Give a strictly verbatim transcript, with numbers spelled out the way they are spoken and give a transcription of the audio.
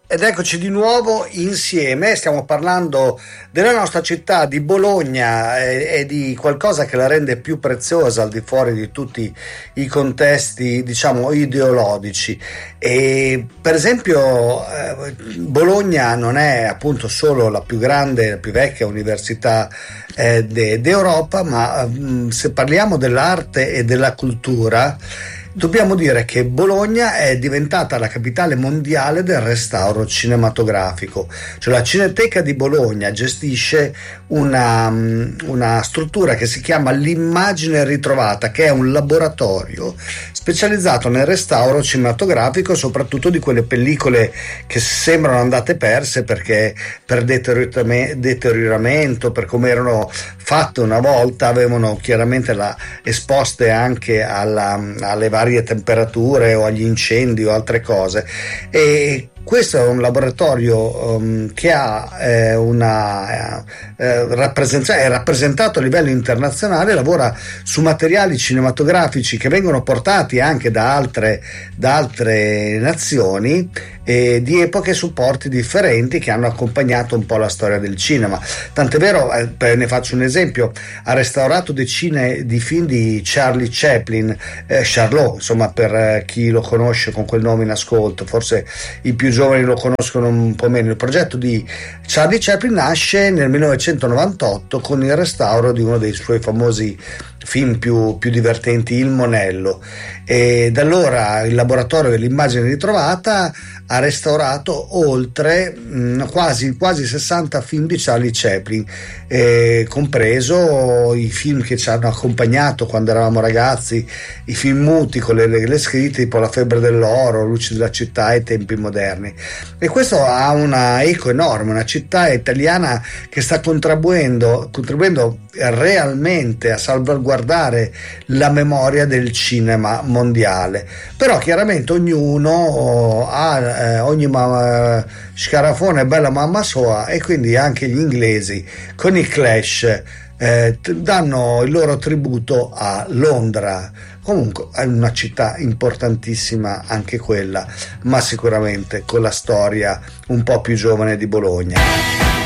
Ed eccoci di nuovo insieme, stiamo parlando della nostra città di Bologna e, e di qualcosa che la rende più preziosa al di fuori di tutti i contesti, diciamo, ideologici. E per esempio eh, Bologna non è appunto solo la più grande, la più vecchia università eh, de, d'Europa, ma mh, se parliamo dell'arte e della cultura, dobbiamo dire che Bologna è diventata la capitale mondiale del restauro cinematografico. Cioè la Cineteca di Bologna gestisce una, una struttura che si chiama l'Immagine Ritrovata, che è un laboratorio specializzato nel restauro cinematografico, soprattutto di quelle pellicole che sembrano andate perse perché per deterioramento, per come erano fatte una volta, avevano chiaramente la, esposte anche alla, alle varie temperature o agli incendi o altre cose. E questo è un laboratorio um, che ha eh, una eh, rappresentazione, è rappresentato a livello internazionale, lavora su materiali cinematografici che vengono portati anche da altre, da altre nazioni e di epoche e supporti differenti che hanno accompagnato un po' la storia del cinema. Tant'è vero, eh, ne faccio un esempio, ha restaurato decine di film di Charlie Chaplin, eh, Charlot, insomma, per eh, chi lo conosce con quel nome in ascolto, forse i più giovani lo conoscono un po' meno. Il progetto di Charlie Chaplin nasce nel millenovecentonovantotto con il restauro di uno dei suoi famosi film più, più divertenti, Il Monello, e da allora il laboratorio dell'Immagine Ritrovata ha restaurato oltre mh, quasi, quasi sessanta film di Charlie Chaplin, eh, compreso i film che ci hanno accompagnato quando eravamo ragazzi, i film muti con le, le scritte tipo La febbre dell'oro, Luci della città e Tempi moderni. E questo ha una eco enorme, una città italiana che sta contribuendo, contribuendo realmente a salvaguardare la memoria del cinema mondiale. Però chiaramente ognuno ha eh, ogni ma, scarafone è bella mamma sua, e quindi anche gli inglesi con i Clash eh, danno il loro tributo a Londra. Comunque è una città importantissima anche quella, ma sicuramente con la storia un po' più giovane di Bologna.